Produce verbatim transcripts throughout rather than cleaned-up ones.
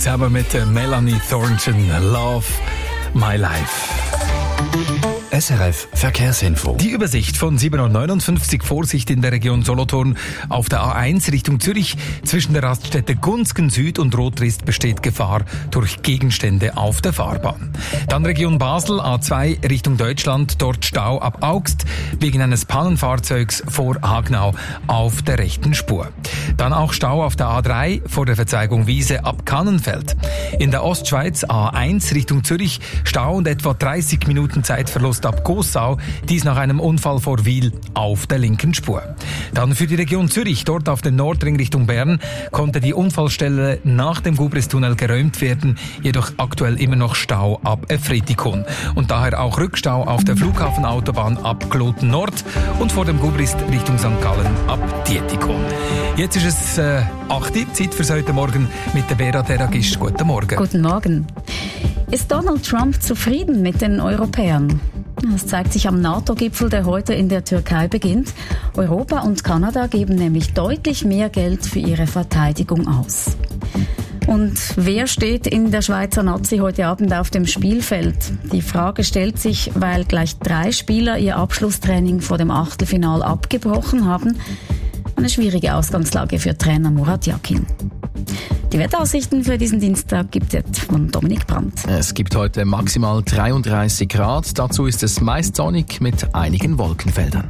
Zusammen mit Melanie Thornton, Love My Life. S R F Verkehrsinfo. Die Übersicht von sieben Uhr neunundfünfzig. Vorsicht in der Region Solothurn auf der A eins Richtung Zürich. Zwischen der Raststätte Gunzgen Süd und Rotrist besteht Gefahr durch Gegenstände auf der Fahrbahn. Dann Region Basel, A zwei Richtung Deutschland, dort Stau ab Augst wegen eines Pannenfahrzeugs vor Hagnau auf der rechten Spur. Dann auch Stau auf der A drei vor der Verzweigung Wiese ab Kannenfeld. In der Ostschweiz A eins Richtung Zürich Stau und etwa dreißig Minuten Zeitverlust ab Gossau, dies nach einem Unfall vor Wil auf der linken Spur. Dann für die Region Zürich, dort auf den Nordring Richtung Bern, konnte die Unfallstelle nach dem Gubristunnel geräumt werden, jedoch aktuell immer noch Stau ab Efretikon. Und daher auch Rückstau auf der Flughafenautobahn ab Kloten Nord und vor dem Gubrist Richtung Sankt Gallen ab Dietikon. Jetzt ist es äh, acht Uhr, Zeit für heute Morgen mit der Vera Teragist. Guten Morgen. Guten Morgen. Ist Donald Trump zufrieden mit den Europäern? Das zeigt sich am NATO-Gipfel, der heute in der Türkei beginnt. Europa und Kanada geben nämlich deutlich mehr Geld für ihre Verteidigung aus. Und wer steht in der Schweizer Nazi heute Abend auf dem Spielfeld? Die Frage stellt sich, weil gleich drei Spieler ihr Abschlusstraining vor dem Achtelfinal abgebrochen haben. Eine schwierige Ausgangslage für Trainer Murat Yakin. Die Wetteraussichten für diesen Dienstag gibt es von Dominik Brandt. Es gibt heute maximal dreiunddreißig Grad. Dazu ist es meist sonnig mit einigen Wolkenfeldern.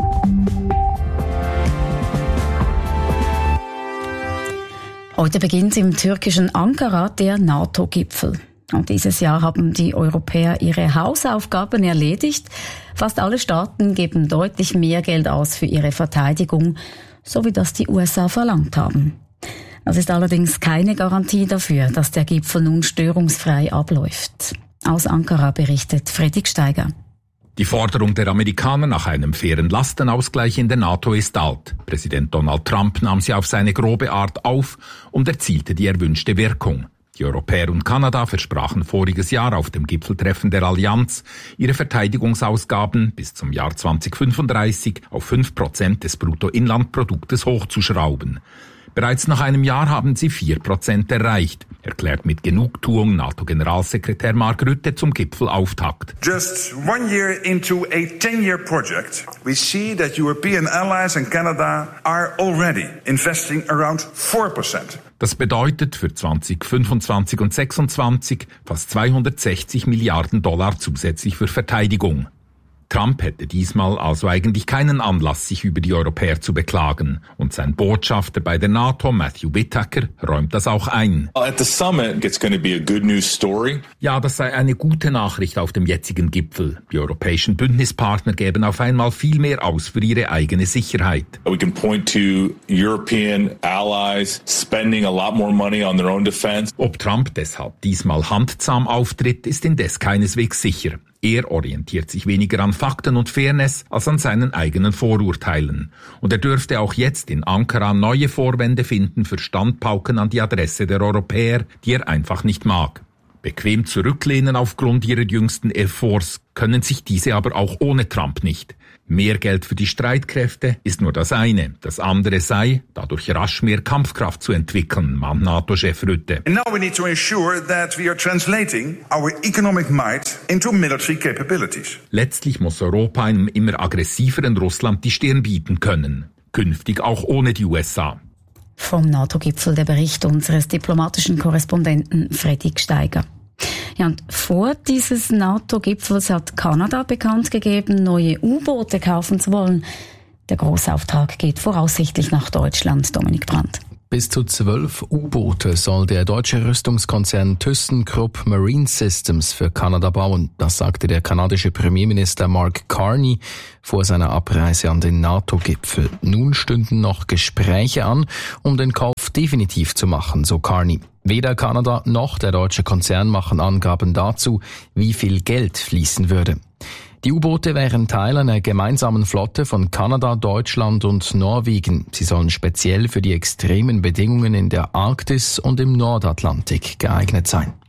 Heute beginnt im türkischen Ankara der NATO-Gipfel. Und dieses Jahr haben die Europäer ihre Hausaufgaben erledigt. Fast alle Staaten geben deutlich mehr Geld aus für ihre Verteidigung, so wie das die U S A verlangt haben. Das ist allerdings keine Garantie dafür, dass der Gipfel nun störungsfrei abläuft. Aus Ankara berichtet Fredrik Steiger. Die Forderung der Amerikaner nach einem fairen Lastenausgleich in der NATO ist alt. Präsident Donald Trump nahm sie auf seine grobe Art auf und erzielte die erwünschte Wirkung. Die Europäer und Kanada versprachen voriges Jahr auf dem Gipfeltreffen der Allianz, ihre Verteidigungsausgaben bis zum Jahr zweitausendfünfunddreißig auf fünf Prozent des Bruttoinlandproduktes hochzuschrauben. Bereits nach einem Jahr haben sie vier Prozent erreicht, erklärt mit Genugtuung NATO-Generalsekretär Mark Rutte zum Gipfelauftakt. Just one year into a ten-year project, we see that European allies and Canada are already investing around four percent. Das bedeutet für zweitausendfünfundzwanzig und zweitausendsechsundzwanzig fast zweihundertsechzig Milliarden Dollar zusätzlich für Verteidigung. Trump hätte diesmal also eigentlich keinen Anlass, sich über die Europäer zu beklagen. Und sein Botschafter bei der NATO, Matthew Whitaker, räumt das auch ein. At the summit, it's going to be a good news story. Ja, das sei eine gute Nachricht auf dem jetzigen Gipfel. Die europäischen Bündnispartner geben auf einmal viel mehr aus für ihre eigene Sicherheit. We can point to European allies spending a lot more money on their own defense. Ob Trump deshalb diesmal handzahm auftritt, ist indes keineswegs sicher. Er orientiert sich weniger an Fakten und Fairness als an seinen eigenen Vorurteilen. Und er dürfte auch jetzt in Ankara neue Vorwände finden für Standpauken an die Adresse der Europäer, die er einfach nicht mag. Bequem zurücklehnen aufgrund ihrer jüngsten Efforts können sich diese aber auch ohne Trump nicht. Mehr Geld für die Streitkräfte ist nur das eine. Das andere sei, dadurch rasch mehr Kampfkraft zu entwickeln, mahnt NATO-Chef Rutte. And now we need to ensure that we are translating our economic might into military capabilities. Letztlich muss Europa einem immer aggressiveren Russland die Stirn bieten können. Künftig auch ohne die U S A. Vom NATO-Gipfel der Bericht unseres diplomatischen Korrespondenten Fredrik Steiger. Ja, und vor dieses NATO-Gipfels hat Kanada bekannt gegeben, neue U-Boote kaufen zu wollen. Der Großauftrag geht voraussichtlich nach Deutschland, Dominik Brandt. Bis zu zwölf U-Boote soll der deutsche Rüstungskonzern ThyssenKrupp Marine Systems für Kanada bauen. Das sagte der kanadische Premierminister Mark Carney vor seiner Abreise an den NATO-Gipfel. Nun stünden noch Gespräche an, um den Kauf definitiv zu machen, so Carney. Weder Kanada noch der deutsche Konzern machen Angaben dazu, wie viel Geld fließen würde. Die U-Boote wären Teil einer gemeinsamen Flotte von Kanada, Deutschland und Norwegen. Sie sollen speziell für die extremen Bedingungen in der Arktis und im Nordatlantik geeignet sein.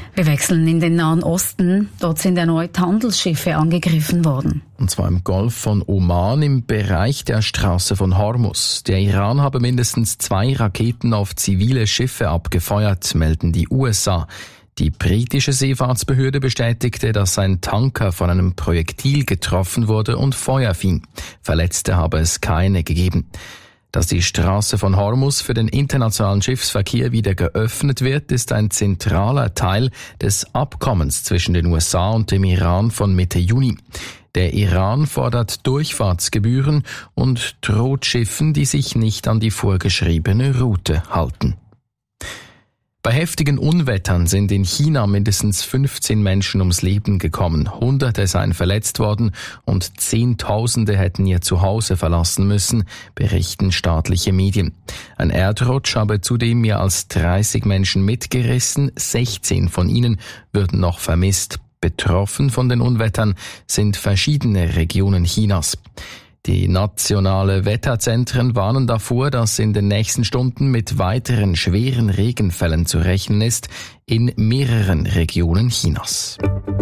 Wir wechseln in den Nahen Osten. Dort sind erneut Handelsschiffe angegriffen worden. Und zwar im Golf von Oman im Bereich der Straße von Hormuz. Der Iran habe mindestens zwei Raketen auf zivile Schiffe abgefeuert, melden die U S A. Die britische Seefahrtsbehörde bestätigte, dass ein Tanker von einem Projektil getroffen wurde und Feuer fing. Verletzte habe es keine gegeben. Dass die Straße von Hormuz für den internationalen Schiffsverkehr wieder geöffnet wird, ist ein zentraler Teil des Abkommens zwischen den U S A und dem Iran von Mitte Juni. Der Iran fordert Durchfahrtsgebühren und droht Schiffen, die sich nicht an die vorgeschriebene Route halten. Bei heftigen Unwettern sind in China mindestens fünfzehn Menschen ums Leben gekommen. Hunderte seien verletzt worden und Zehntausende hätten ihr Zuhause verlassen müssen, berichten staatliche Medien. Ein Erdrutsch habe zudem mehr als dreißig Menschen mitgerissen, sechzehn von ihnen würden noch vermisst. Betroffen von den Unwettern sind verschiedene Regionen Chinas. Die nationale Wetterzentren warnen davor, dass in den nächsten Stunden mit weiteren schweren Regenfällen zu rechnen ist in mehreren Regionen Chinas.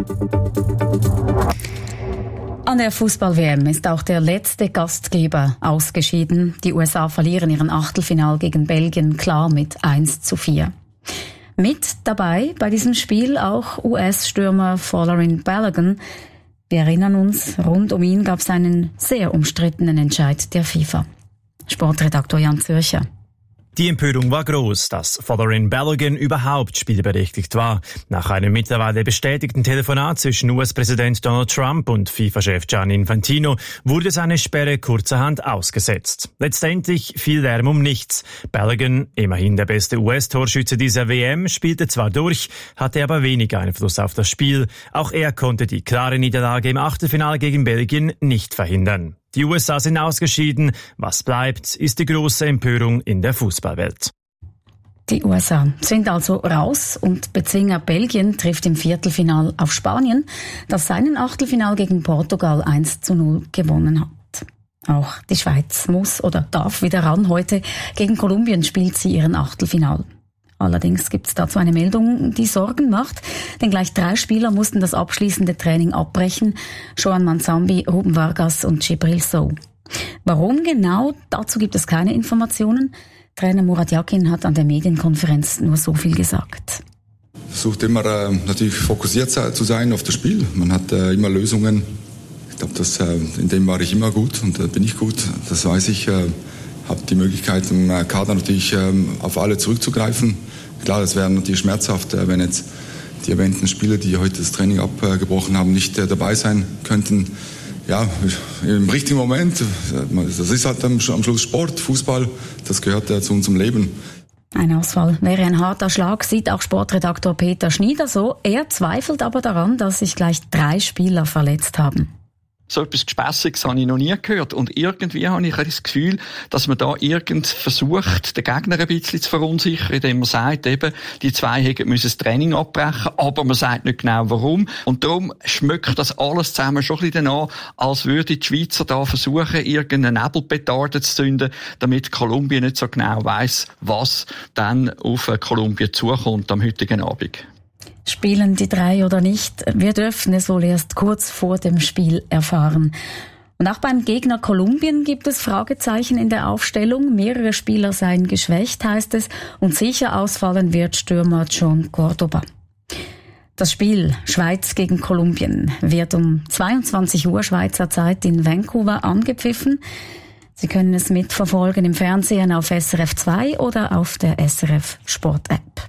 An der Fußball-W M ist auch der letzte Gastgeber ausgeschieden. Die U S A verlieren ihren Achtelfinal gegen Belgien klar mit eins zu vier. Mit dabei bei diesem Spiel auch U S-Stürmer Folarin Balogun. Wir erinnern uns, rund um ihn gab es einen sehr umstrittenen Entscheid der FIFA. Sportredaktor Jan Zürcher. Die Empörung war groß, dass Folarin Balogun überhaupt spielberechtigt war. Nach einem mittlerweile bestätigten Telefonat zwischen U S-Präsident Donald Trump und FIFA-Chef Gianni Infantino wurde seine Sperre kurzerhand ausgesetzt. Letztendlich fiel Lärm um nichts. Balogun, immerhin der beste U S-Torschütze dieser W M, spielte zwar durch, hatte aber wenig Einfluss auf das Spiel. Auch er konnte die klare Niederlage im Achtelfinale gegen Belgien nicht verhindern. Die U S A sind ausgeschieden. Was bleibt, ist die große Empörung in der Fußballwelt. Die U S A sind also raus und Bezwinger Belgien trifft im Viertelfinal auf Spanien, das seinen Achtelfinal gegen Portugal eins zu null gewonnen hat. Auch die Schweiz muss oder darf wieder ran. Heute gegen Kolumbien spielt sie ihren Achtelfinal. Allerdings gibt es dazu eine Meldung, die Sorgen macht, denn gleich drei Spieler mussten das abschließende Training abbrechen. Joan Manzambi, Ruben Vargas und Djibril Sow. Warum genau? Dazu gibt es keine Informationen. Trainer Murat Yakin hat an der Medienkonferenz nur so viel gesagt. Versucht immer äh, natürlich fokussiert zu sein auf das Spiel. Man hat äh, immer Lösungen. Ich glaube, das, äh, in dem war ich immer gut und äh, bin ich gut. Das weiß ich. Äh, habe die Möglichkeit im Kader natürlich äh, auf alle zurückzugreifen. Klar, es wäre natürlich schmerzhaft, äh, wenn jetzt die erwähnten Spieler, die heute das Training abgebrochen haben, nicht äh, dabei sein könnten. Ja, im richtigen Moment. Das ist halt am Schluss Sport, Fußball. Das gehört äh, zu unserem Leben. Ein Ausfall wäre ein harter Schlag, sieht auch Sportredaktor Peter Schnieder so. Er zweifelt aber daran, dass sich gleich drei Spieler verletzt haben. So etwas Gespässiges habe ich noch nie gehört. Und irgendwie habe ich das Gefühl, dass man da irgend versucht, den Gegner ein bisschen zu verunsichern, indem man sagt, eben, die zwei hätten müssen das Training abbrechen, aber man sagt nicht genau warum. Und darum schmeckt das alles zusammen schon ein bisschen danach, als würden die Schweizer da versuchen, irgendeine Nebelpetarde zu zünden, damit Kolumbien nicht so genau weiss, was dann auf Kolumbien zukommt am heutigen Abend. Spielen die drei oder nicht? Wir dürfen es wohl erst kurz vor dem Spiel erfahren. Und auch beim Gegner Kolumbien gibt es Fragezeichen in der Aufstellung. Mehrere Spieler seien geschwächt, heißt es, und sicher ausfallen wird Stürmer John Cordoba. Das Spiel Schweiz gegen Kolumbien wird um zweiundzwanzig Uhr Schweizer Zeit in Vancouver angepfiffen. Sie können es mitverfolgen im Fernsehen auf S R F zwei oder auf der S R F Sport App.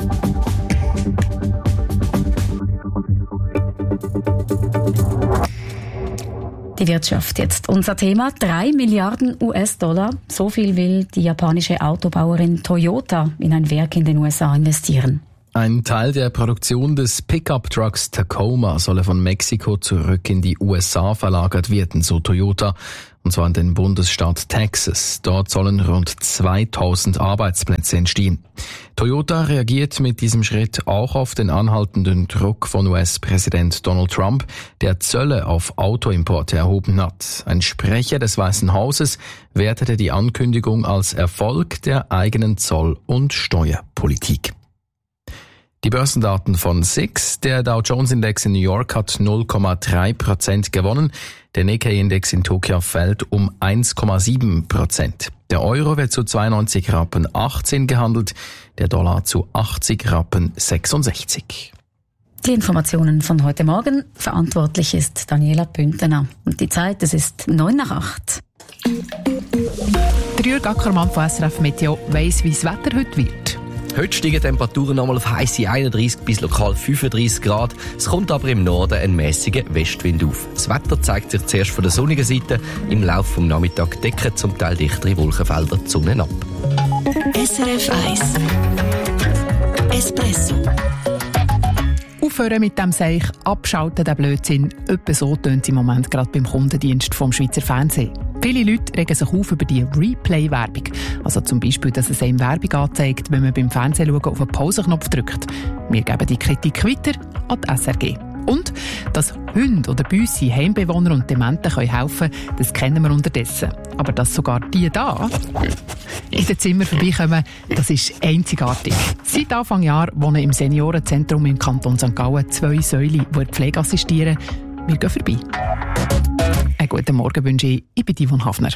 Die Wirtschaft jetzt unser Thema. Drei Milliarden U S-Dollar. So viel will die japanische Autobauerin Toyota in ein Werk in den U S A investieren. Ein Teil der Produktion des Pickup-Trucks Tacoma solle von Mexiko zurück in die U S A verlagert werden, so Toyota, und zwar in den Bundesstaat Texas. Dort sollen rund zweitausend Arbeitsplätze entstehen. Toyota reagiert mit diesem Schritt auch auf den anhaltenden Druck von U S-Präsident Donald Trump, der Zölle auf Autoimporte erhoben hat. Ein Sprecher des Weißen Hauses wertete die Ankündigung als Erfolg der eigenen Zoll- und Steuerpolitik. Die Börsendaten von S I X. Der Dow Jones Index in New York hat null Komma drei Prozent gewonnen. Der Nikkei Index in Tokio fällt um eins Komma sieben Prozent. Der Euro wird zu zweiundneunzig Rappen achtzehn gehandelt, der Dollar zu achtzig Rappen sechsundsechzig. Die Informationen von heute Morgen. Verantwortlich ist Daniela Bündner. Und die Zeit, es ist neun nach acht. Der Jürg Ackermann von S R F Meteo weiss, wie das Wetter heute wird. Heute steigen die Temperaturen nochmal auf heisse einunddreissig bis lokal fünfunddreissig Grad. Es kommt aber im Norden ein mäßiger Westwind auf. Das Wetter zeigt sich zuerst von der sonnigen Seite. Im Laufe des Nachmittags decken zum Teil dichtere Wolkenfelder die Sonne ab. S R F eins Espresso. Aufhören mit dem Seich, abschalten den Blödsinn. Etwa so tönt es im Moment gerade beim Kundendienst vom Schweizer Fernsehen. Viele Leute regen sich auf über die Replay-Werbung. Also zum Beispiel, dass es einem Werbung anzeigt, wenn man beim Fernsehen auf den Pauseknopf drückt. Wir geben die Kritik weiter an die S R G. Und, dass Hunde oder Büsse, Heimbewohner und Dementen helfen können, das kennen wir unterdessen. Aber dass sogar die da in den Zimmern vorbeikommen, das ist einzigartig. Seit Anfang Jahr wohnen im Seniorenzentrum im Kanton Sankt Gallen zwei Säulen, die der Pflege assistieren. Wir gehen vorbei. Einen guten Morgen wünsche ich, ich bin Yvonne Hafner.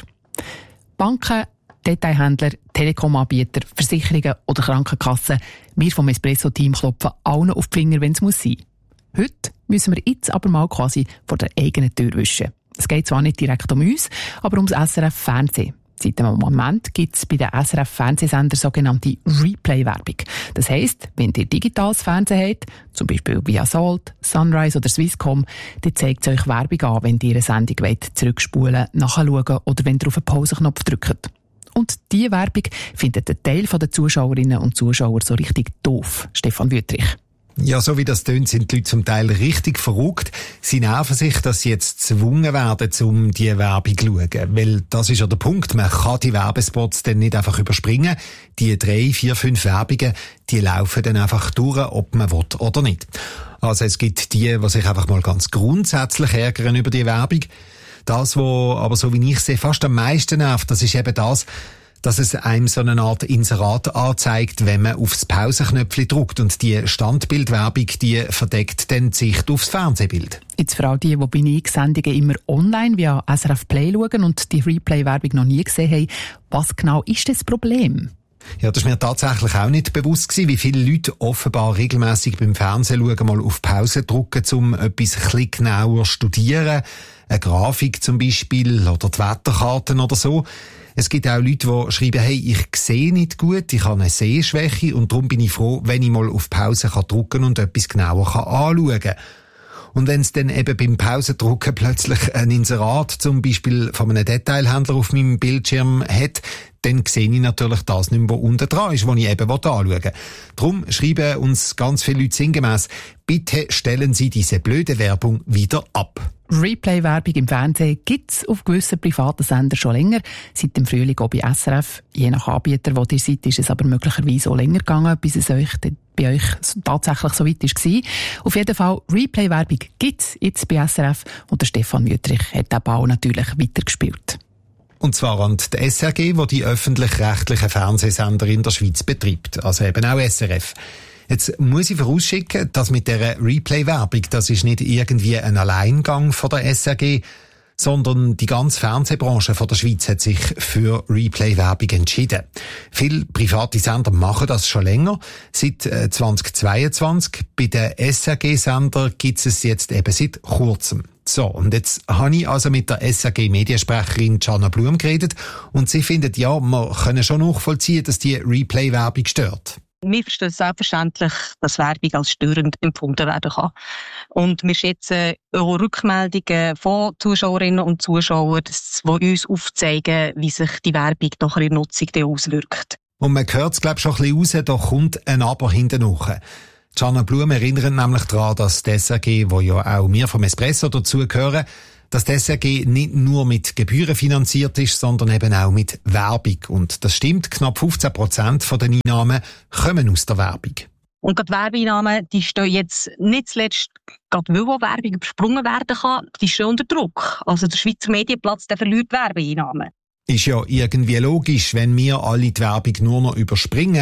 Banken, Detailhändler, Telekom-Anbieter, Versicherungen oder Krankenkassen, wir vom Espresso-Team klopfen allen auf die Finger, wenn es muss sein. Heute müssen wir jetzt aber mal quasi vor der eigenen Tür wischen. Es geht zwar nicht direkt um uns, aber ums S R F-Fernsehen. Seit einem Moment gibt es bei den S R F-Fernsehsendern sogenannte Replay-Werbung. Das heisst, wenn ihr digitales Fernsehen habt, zum Beispiel via Salt, Sunrise oder Swisscom, dann zeigt es euch Werbung an, wenn ihr eine Sendung wollt, zurückspulen, nachschauen oder wenn ihr auf den Pauseknopf drückt. Und diese Werbung findet ein Teil der Zuschauerinnen und Zuschauer so richtig doof. Stefan Wüttrich. Ja, so wie das tönt, sind die Leute zum Teil richtig verrückt. Sie nerven sich, dass sie jetzt gezwungen werden, um diese Werbung zu schauen. Weil das ist ja der Punkt. Man kann die Werbespots dann nicht einfach überspringen. Die drei, vier, fünf Werbungen, die laufen dann einfach durch, ob man will oder nicht. Also es gibt die, die sich einfach mal ganz grundsätzlich ärgern über die Werbung. Das, was aber so wie ich sehe, fast am meisten nervt, das ist eben das, dass es einem so eine Art Inserat anzeigt, wenn man aufs Pausenknöpfchen drückt. Und die Standbildwerbung, die verdeckt dann die Sicht aufs Fernsehbild. Jetzt für all die, die bei Nix-Sendungen immer online via S R F Play schauen und die Replay-Werbung noch nie gesehen haben, was genau ist das Problem? Ja, das war mir tatsächlich auch nicht bewusst gewesen, wie viele Leute offenbar regelmässig beim Fernsehen schauen, mal auf Pause drücken, um etwas ein bisschen genauer zu studieren. Eine Grafik zum Beispiel oder die Wetterkarten oder so. Es gibt auch Leute, die schreiben, hey, ich sehe nicht gut, ich habe eine Sehschwäche und darum bin ich froh, wenn ich mal auf Pause kann drücken und etwas genauer kann anschauen kann. Und wenn es dann eben beim Pausendrucken plötzlich ein Inserat, zum Beispiel von einem Detailhändler auf meinem Bildschirm hat, dann sehe ich natürlich das nicht mehr, was unten dran ist, was ich eben anschauen will. Darum schreiben uns ganz viele Leute sinngemäss, bitte stellen Sie diese blöde Werbung wieder ab. Replay-Werbung im Fernsehen gibt es auf gewissen privaten Sendern schon länger. Seit dem Frühling auch bei S R F. Je nach Anbieter, wo ihr seid, ist es aber möglicherweise auch länger gegangen, bis es euch, bei euch tatsächlich so weit war. Auf jeden Fall, Replay-Werbung gibt es jetzt bei S R F und der Stefan Wüttrich hat den Ball natürlich weitergespielt. Und zwar an die S R G, die die öffentlich-rechtlichen Fernsehsender in der Schweiz betreibt. Also eben auch S R F. Jetzt muss ich vorausschicken, dass mit dieser Replay-Werbung, das ist nicht irgendwie ein Alleingang von der S R G, sondern die ganze Fernsehbranche von der Schweiz hat sich für Replay-Werbung entschieden. Viele private Sender machen das schon länger. Seit zweitausendzweiundzwanzig. Bei den S R G-Sendern gibt es jetzt eben seit kurzem. So, und jetzt habe ich also mit der S R G-Mediensprecherin Gianna Blum geredet und sie findet, ja, man können schon nachvollziehen, dass die Replay-Werbung stört. Wir verstehen selbstverständlich, dass Werbung als störend empfunden werden kann. Und wir schätzen auch Rückmeldungen von Zuschauerinnen und Zuschauern, die uns aufzeigen, wie sich die Werbung nach ihrer Nutzung auswirkt. Und man hört es, glaube ich, schon ein bisschen raus, da kommt ein Aber hinten nach. Gianna Blum erinnert nämlich daran, dass die S R G, wo ja auch wir vom Espresso dazugehören, dass die S R G nicht nur mit Gebühren finanziert ist, sondern eben auch mit Werbung. Und das stimmt, knapp fünfzehn Prozent der Einnahmen kommen aus der Werbung. Und gerade Werbeeinnahmen, die stehen jetzt nicht zuletzt, gerade weil Werbung übersprungen werden kann, die stehen unter Druck. Also der Schweizer Medienplatz, der verliert Werbeeinnahmen. Ist ja irgendwie logisch, wenn wir alle die Werbung nur noch überspringen,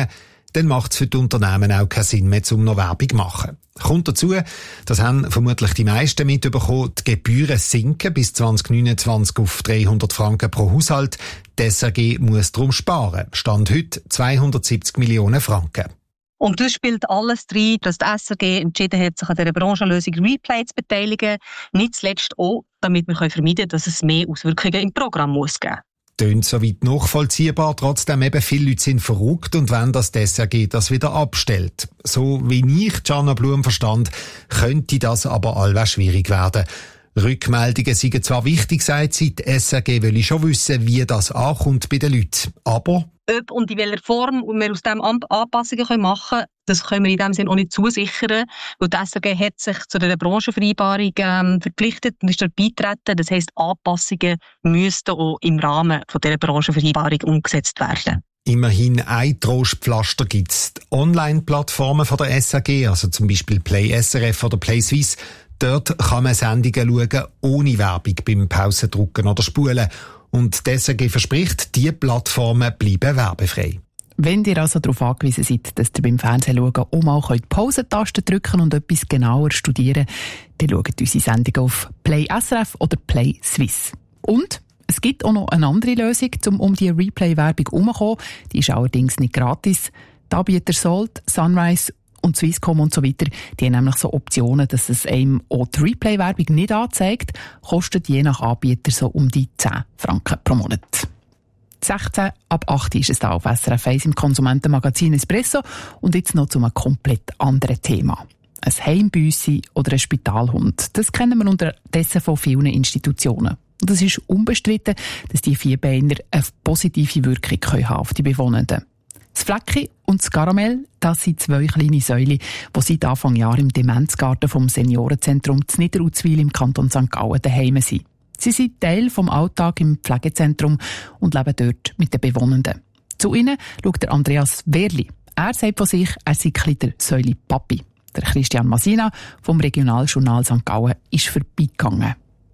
dann macht es für die Unternehmen auch keinen Sinn mehr, um noch Werbung zu machen. Kommt dazu, das haben vermutlich die meisten mitbekommen, die Gebühren sinken bis zwanzig neunundzwanzig auf dreihundert Franken pro Haushalt. Die S R G muss darum sparen. Stand heute zweihundertsiebzig Millionen Franken. Und das spielt alles rein, dass die S R G entschieden hat, sich an dieser Branchenlösung Replay zu beteiligen. Nicht zuletzt auch, damit wir vermeiden können, dass es mehr Auswirkungen im Programm muss geben. Tönt soweit nachvollziehbar, trotzdem eben viele Leute sind verrückt und wollen, dass die S R G das wieder abstellt. So wie ich Gianna Blum verstand, könnte das aber allweil schwierig werden. Rückmeldungen seien zwar wichtig, sagt sie, die S R G will schon wissen, wie das ankommt bei den Leuten, aber ob und in welcher Form wir aus dem Anpassungen machen können, das können wir in dem Sinne auch nicht zusichern, weil die S R G hat sich zu dieser Branchenvereinbarung ähm, verpflichtet und ist dort beitreten. Das heisst, Anpassungen müssten auch im Rahmen von dieser Branchenvereinbarung umgesetzt werden. Immerhin ein Trostpflaster gibt es. Die Online-Plattformen von der S R G, also zum Beispiel Play S R F oder Play Suisse, dort kann man Sendungen schauen, ohne Werbung beim Pausendrucken oder Spulen. Und die S R G verspricht, diese Plattformen bleiben werbefrei. Wenn ihr also darauf angewiesen seid, dass ihr beim Fernsehen schauen auch mal die Pausentaste drücken und etwas genauer studieren könnt, dann schaut unsere Sendung auf Play S R F oder Play Suisse. Und es gibt auch noch eine andere Lösung, um um die Replay-Werbung herumzukommen. Die ist allerdings nicht gratis. Die Anbieter Salt, Sunrise und Swisscom und so weiter, die haben nämlich so Optionen, dass es einem auch die Replay-Werbung nicht anzeigt, kostet je nach Anbieter so um die zehn Franken pro Monat. sechzehn ab acht ist es da auf S R F eins im Konsumentenmagazin Espresso und jetzt noch zu einem komplett anderen Thema. Ein Heimbüssi oder ein Spitalhund, das kennen wir unterdessen von vielen Institutionen. Und es ist unbestritten, dass die Vierbeiner eine positive Wirkung haben auf die Bewohnenden. Das Flecki und das Karamell, das sind zwei kleine Säule, die seit Anfang Jahr im Demenzgarten vom Seniorenzentrum zu Niederutzwil im Kanton Sankt Gallen daheim sind. Sie sind Teil vom Alltag im Pflegezentrum und leben dort mit den Bewohnenden. Zu ihnen schaut der Andreas Wehrli. Er sagt von sich, er sei der Säule Papi. Der Christian Masina vom Regionaljournal Sankt Gallen ist vorbeigegangen.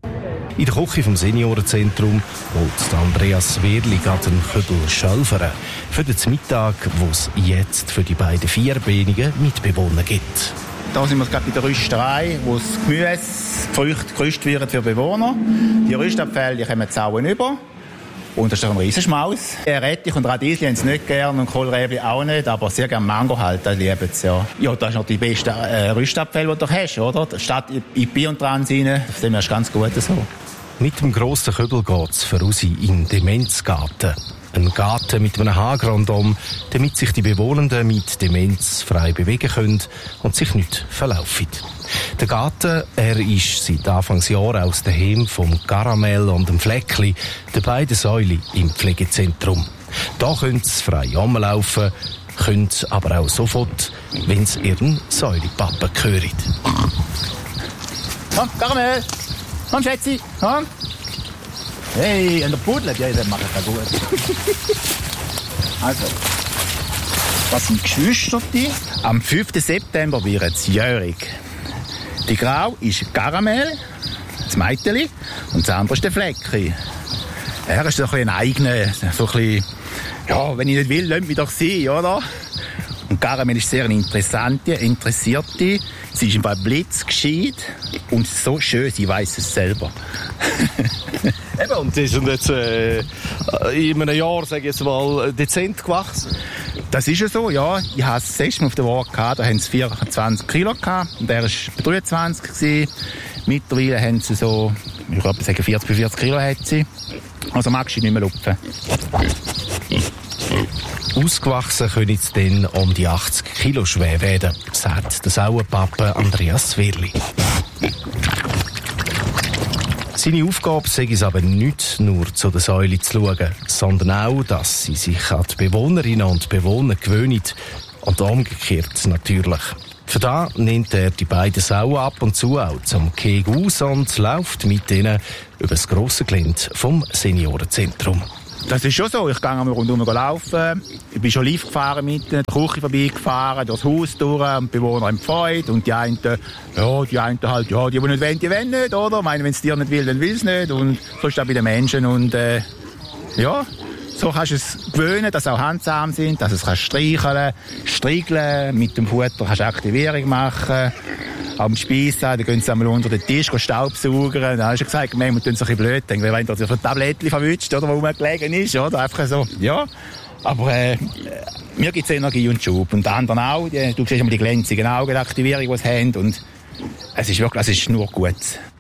In der Küche vom Seniorenzentrum holt Andreas Wehrli gerade einen Kübel Schölfern für den Mittag, wo es jetzt für die beiden vierbeinigen Mitbewohner gibt. Da sind wir gerade bei der Rüsterei, wo das Gemüse, die Früchte gerüstet werden für Bewohner. Die Rüstabfälle kommen Zauen über. Und das ist doch ein Riesenschmaus. Rettich und Radieschen haben sie nicht gern und Kohlräbli auch nicht, aber sehr gerne Mango halt, das lieben sie ja. Ja, das ist noch die beste äh, Rüstabfälle, die du hast, oder? Statt in Bier und dran rein, das ist das ganz gut so. Mit dem grossen Kübel geht es voraus in den Demenzgarten. Ein Garten mit einem Hag rundum, damit sich die Bewohnenden mit Demenz frei bewegen können und sich nicht verlaufen. Der Garten, er ist seit Anfangsjahr aus dem Heim vom Karamell und dem Fleckli, der beiden Säulen im Pflegezentrum. Da können sie frei rumlaufen, können aber auch sofort, wenn sie ihren Säulenpapa hören. Komm, Karamell! Komm, Schätzi! Komm! Hey, und der Pudel, ja, der macht das gut. Also, das sind Geschwister. Am fünften September wird es jährig. Die Grau ist Karamell, das Meiteli, und das andere ist der Flecki. Er ist so ein bisschen ein eigener, so ein bisschen, ja, wenn ich nicht will, lass mich doch sein, oder? Und Karamell ist sehr eine interessante, interessierte. Sie ist ein paar blitzgescheit und so schön, sie weiss es selber. Eben, und sie sind jetzt äh, in einem Jahr, sage ich jetzt mal, dezent gewachsen. Das ist ja so, ja. Ich hatte das letzte Mal auf der Waage gehabt, da haben sie vierundzwanzig Kilo gehabt und er war bei dreiundzwanzig gewesen. Mittlerweile haben sie so, ich würde sagen vierzig bis vierzig Kilo hat sie. Also magst du nicht mehr lupfen. Ausgewachsen können sie dann um die achtzig Kilo schwer werden, sagt der Sauerpapa Andreas Wehrli. Seine Aufgabe sei es aber nicht nur zu der Säule zu schauen, sondern auch, dass sie sich an die Bewohnerinnen und Bewohner gewöhnen und umgekehrt natürlich. Für das nimmt er die beiden Sauen ab und zu auch zum Keg aus und läuft mit ihnen über das grosse Gelände vom Seniorenzentrum. Das ist schon so. Ich gehe einmal rundherum laufen. Ich bin schon live gefahren mit der Küche vorbeigefahren, durchs Haus durch, und die Bewohner haben Freude. Und die einen, ja, die einen halt, ja, die, die nicht wollen, die wollen nicht, oder? Ich meine, wenn es dir nicht will, dann will es nicht. Und so ist das bei den Menschen. Und, äh, ja, So kannst du es gewöhnen, dass sie auch handsam sind, dass du es kannst streicheln, striegeln, mit dem Futter kannst du Aktivierung machen. Am Speisen, da gehen sie einmal unter den Tisch staubsaugern. Da hast du gesagt, manchmal tun sie ein bisschen blöd, denken, wenn du ein Tablettchen verwünscht, oder, wo rumgelegen ist, oder? Einfach so, ja. Aber, äh, mir gibt es Energie und Schub. Und die anderen auch. Die, du siehst immer die glänzigen Augen, die Aktivierung, die sie haben. Und es ist wirklich, es ist nur gut.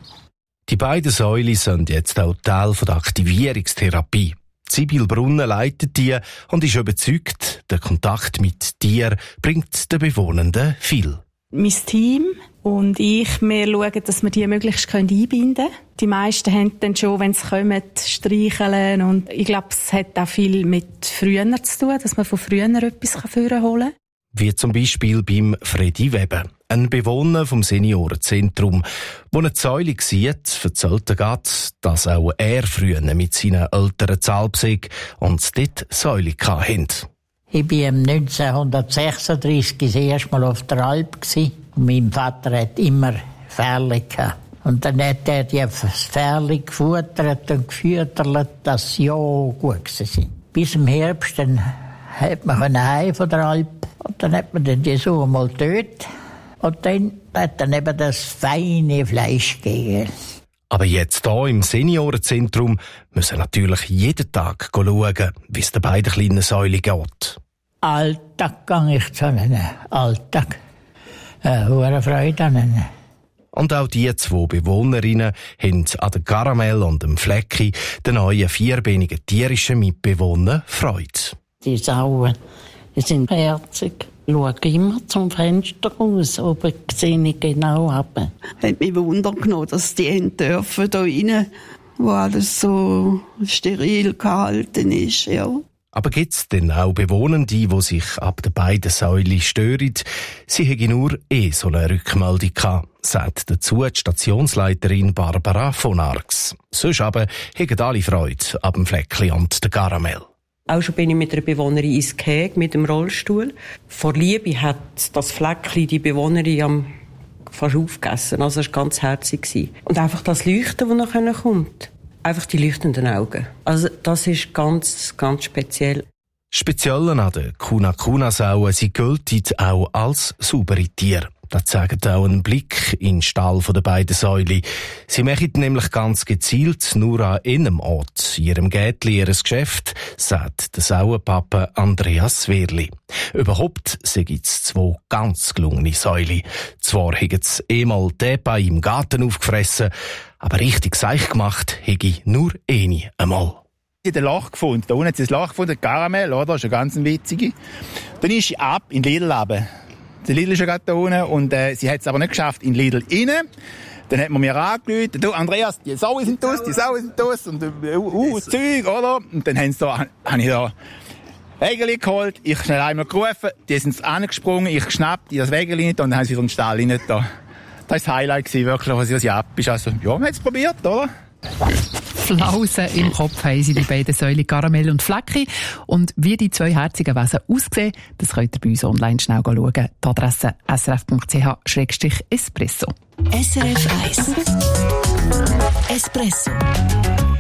Die beiden Säulen sind jetzt auch Teil der Aktivierungstherapie. Sibyl Brunner leitet die und ist überzeugt, der Kontakt mit dir bringt den Bewohnenden viel. Mein Team und ich, wir schauen, dass wir die möglichst einbinden können. Die meisten haben dann schon, wenn sie kommen, streicheln. Und ich glaube, es hat auch viel mit früher zu tun, dass man von früher etwas hervorholen kann. Wie zum Beispiel beim Freddy Weber, ein Bewohner vom Seniorenzentrum, der eine Säule sieht, erzählt er gerade, dass auch er früher mit seinen Eltern zu Alpsig und dort Säule hatten. Ich war neunzehnhundertsechsunddreißig das erste Mal auf der Alp. Mein Vater hat immer Pferde gehabt. Und dann hat er die Pferde gefuttert und gefüttert, dass sie ja gut waren. Bis im Herbst dann hat man heim von der Alp. Und dann hat man dann die so mal getötet. Und dann hat dann eben das feine Fleisch gegeben. Aber jetzt hier im Seniorenzentrum müssen natürlich jeden Tag schauen, wie es den beiden kleinen Säulen geht. Alltag gehe ich zu ihnen. Alltag. Eine hohe Freude an ihnen. Und auch die zwei Bewohnerinnen haben an der Karamell und dem Flecki, den neuen vierbeinigen tierischen Mitbewohner, Freude. Die Sauen, die sind herzig. Ich schaue immer zum Fenster raus, oben sehe ich genau ab. Hat mich Wunder genommen, dass die hin dürfen da rein, wo alles so steril gehalten ist, ja. Aber gibt es denn auch Bewohnende, die sich ab den beiden Säulen stören? Sie hätten nur eh so eine Rückmeldung gehabt, sagt dazu die Stationsleiterin Barbara von Arx. Sonst aber hätten alle Freude ab dem Fleckli und der Karamell. Auch schon bin ich mit einer Bewohnerin ins Gehege mit dem Rollstuhl. Vor Liebe hat das Fleckli die Bewohnerin am fast aufgegessen. Also es war ganz herzig. Und einfach das Leuchten, das nachher kommt. Einfach die leuchtenden Augen. Also das ist ganz, ganz speziell. Speziell an den Kuna-Kuna-Sauen, sie gelten auch als saubere Tiere. Das zeigt auch ein Blick in den Stall der beiden Säulen. Sie machen nämlich ganz gezielt nur an einem Ort, in ihrem Gärtli, ihres Geschäft, sagt der Sauenpapa Andreas Wehrli. Überhaupt gibt es zwei ganz gelungene Säulen. Zwar haben sie einmal den bei im Garten aufgefressen, aber richtig seich gemacht hätte ich nur eine einmal. Ich habe ein Loch gefunden. Da unten hat sie ein Loch gefunden, Karamell, oder? Das ist eine ganz witzige. Dann ist sie ab in Lidl runter. Der Lidl ist ja gerade da unten und äh, sie hat es aber nicht geschafft in Lidl rein. Dann hat man mir angerufen, du Andreas, die Sauen sind aus, die Sauen sind aus und uh, uh, das Zeug, oder? Und dann haben sie da, habe ich da Wägeli geholt, ich schnell einmal gerufen, die sind angesprungen, ich geschnappt, die das Wägeli nicht und dann haben sie wieder den Stall rein da. Das war das Highlight gewesen, wirklich, was ich ab ist. Also, ja, man hat es probiert, oder? Flausen im Kopf haben sie, die beiden Säulen Karamell und Flecki. Und wie die zwei herzigen Wesen aussehen, das könnt ihr bei uns online schnell schauen. Die Adresse s r f punkt c h slash espresso. S R F eins Espresso.